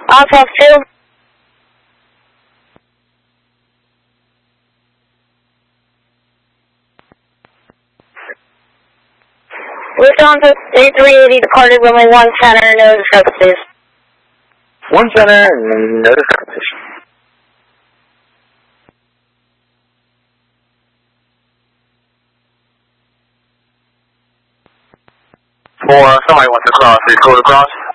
Alpha 2. Lift on to 380, departed runway 1 center, no discrepancies. 1 center, no discrepancies. For somebody wants to cross, please go to cross.